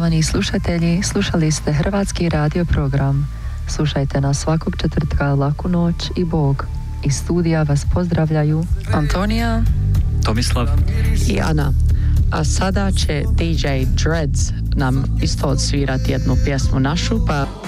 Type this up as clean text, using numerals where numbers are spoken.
Poštovani slušatelji, slušali ste hrvatski radio program. Slušajte nas svakog četvrtka, laku noć i Bog. Iz studija vas pozdravljaju Antonija, Tomislav i Ana. A sada će DJ Dreads nam isto odsvirati jednu pjesmu našu, pa